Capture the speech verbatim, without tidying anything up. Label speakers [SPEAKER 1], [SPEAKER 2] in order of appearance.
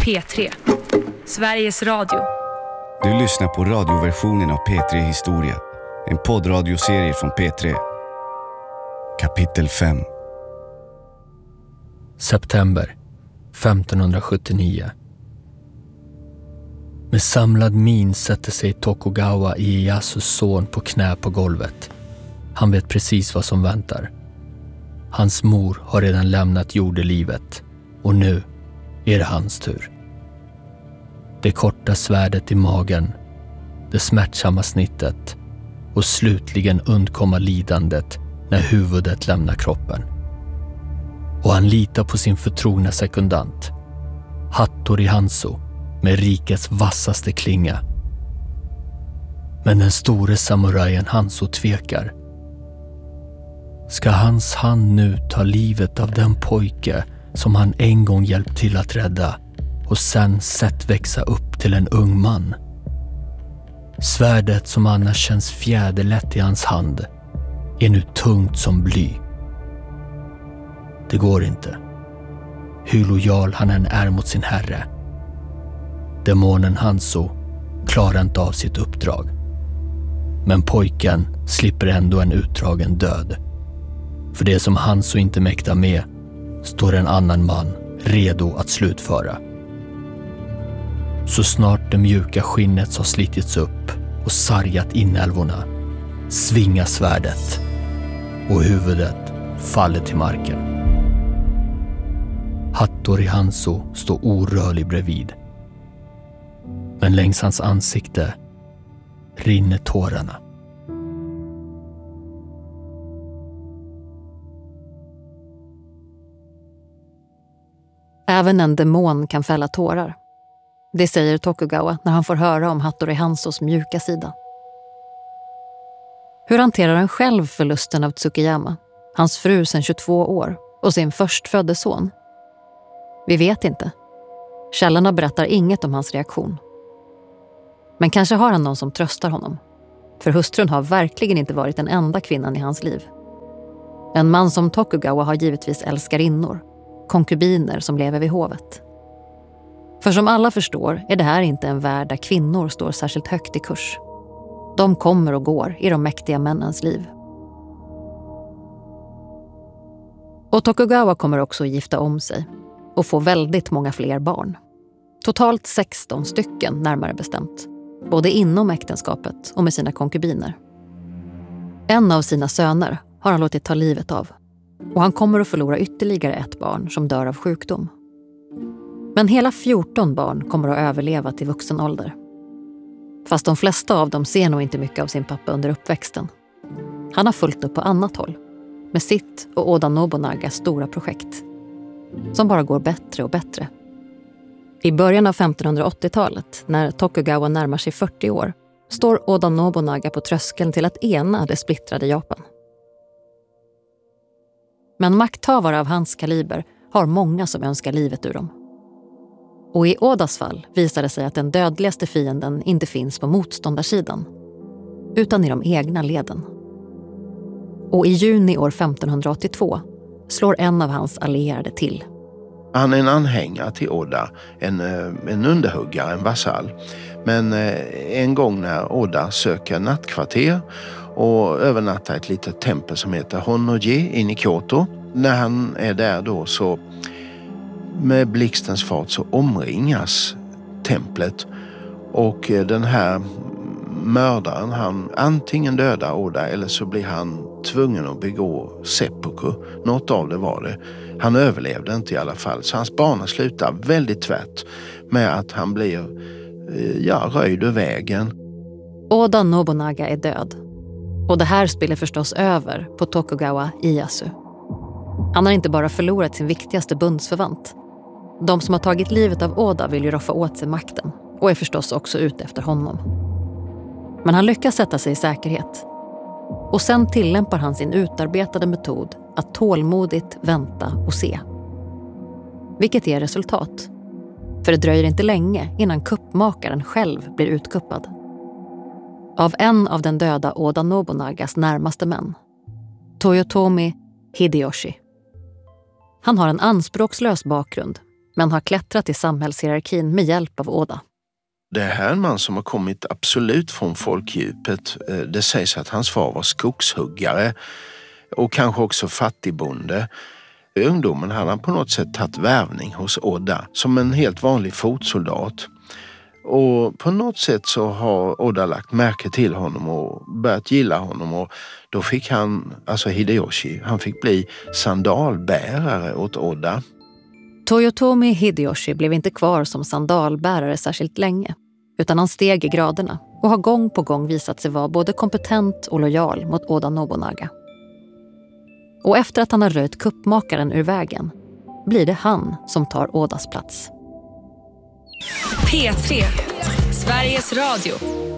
[SPEAKER 1] P tre. Sveriges Radio.
[SPEAKER 2] Du lyssnar på radioversionen av P tre Historia. En poddradioserie från P tre. Kapitel fem.
[SPEAKER 3] September femtonhundrasjuttionio. Med samlad min sätter sig Tokugawa Ieyasus son på knä på golvet. Han vet precis vad som väntar. Hans mor har redan lämnat jordelivet och nu är det hans tur. Det korta svärdet i magen, det smärtsamma snittet och slutligen undkomma lidandet när huvudet lämnar kroppen. Och han litar på sin förtrogna sekundant, Hattori Hanzo, med rikets vassaste klinga. Men den store samurajen Hanzo tvekar. Ska hans hand nu ta livet av den pojke som han en gång hjälpt till att rädda och sen sett växa upp till en ung man? Svärdet som annars känns fjäderlätt i hans hand är nu tungt som bly. Det går inte. Hur lojal han än är mot sin herre. Demonen Hanzo klarar inte av sitt uppdrag. Men pojken slipper ändå en utdragen död. För det som Hanzo inte mäktar med står en annan man redo att slutföra. Så snart det mjuka skinnet har slitits upp och sargat inälvorna svingar svärdet och huvudet faller till marken. Hattori Hanzo står orörlig bredvid. Men längs hans ansikte rinner tårarna.
[SPEAKER 4] Även en demon kan fälla tårar. Det säger Tokugawa när han får höra om Hattori Hanzos mjuka sida. Hur hanterar han själv förlusten av Tsukiyama, hans fru sedan tjugotvå år och sin förstfödde son? Vi vet inte. Källorna berättar inget om hans reaktion. Men kanske har han någon som tröstar honom. För hustrun har verkligen inte varit den enda kvinnan i hans liv. En man som Tokugawa har givetvis älskarinnor, konkubiner som lever vid hovet. För som alla förstår är det här inte en värld där kvinnor står särskilt högt i kurs. De kommer och går i de mäktiga männens liv. Och Tokugawa kommer också att gifta om sig och få väldigt många fler barn. Totalt sexton stycken närmare bestämt, både inom äktenskapet och med sina konkubiner. En av sina söner har han låtit ta livet av och han kommer att förlora ytterligare ett barn som dör av sjukdom. Men hela fjorton barn kommer att överleva till vuxen ålder. Fast de flesta av dem ser nog inte mycket av sin pappa under uppväxten. Han har fullt upp på annat håll, med sitt och Oda Nobunagas stora projekt, som bara går bättre och bättre. I början av femtonhundraåttiotalet, när Tokugawa närmar sig fyrtio år, står Oda Nobunaga på tröskeln till att ena det splittrade Japan. Men makthavare av hans kaliber har många som önskar livet ur dem. Och i Odas fall visar det sig att den dödligaste fienden inte finns på motståndarsidan, utan i de egna leden. Och i juni år femtonhundraåttiotvå slår en av hans allierade till.
[SPEAKER 5] Han är en anhängare till Oda, en, en underhuggare, en vasall. Men en gång när Oda söker nattkvarter och övernattar ett litet tempel som heter Honnoji in i Kyoto. När han är där då så med blixtens fart så omringas templet och den här mördaren, han antingen dödar Oda eller så blir han tvungen att begå seppuku. Något av det var det. Han överlevde inte i alla fall, så hans bana slutar väldigt tvärt med att han blir ja, röjd ur vägen.
[SPEAKER 4] Oda Nobunaga är död. Och det här spiller förstås över på Tokugawa Ieyasu. Han har inte bara förlorat sin viktigaste bundsförvant. De som har tagit livet av Oda vill ju roffa åt sig makten och är förstås också ute efter honom. Men han lyckas sätta sig i säkerhet. Och sen tillämpar han sin utarbetade metod att tålmodigt vänta och se. Vilket ger resultat. För det dröjer inte länge innan kuppmakaren själv blir utkuppad. Av en av den döda Oda Nobunagas närmaste män. Toyotomi Hideyoshi. Han har en anspråkslös bakgrund men har klättrat i samhällshierarkin med hjälp av Oda.
[SPEAKER 5] Det här är en man som har kommit absolut från folkdjupet. Det sägs att hans far var skogshuggare och kanske också fattigbonde. I ungdomen hade han på något sätt tagit värvning hos Oda som en helt vanlig fotsoldat. Och på något sätt så har Oda lagt märke till honom och börjat gilla honom. Och då fick han, alltså Hideyoshi, han fick bli sandalbärare åt Oda.
[SPEAKER 4] Toyotomi Hideyoshi blev inte kvar som sandalbärare särskilt länge, utan han steg i graderna och har gång på gång visat sig vara både kompetent och lojal mot Oda Nobunaga. Och efter att han har röjt kuppmakaren ur vägen blir det han som tar Odas plats.
[SPEAKER 1] P tre, Sveriges Radio.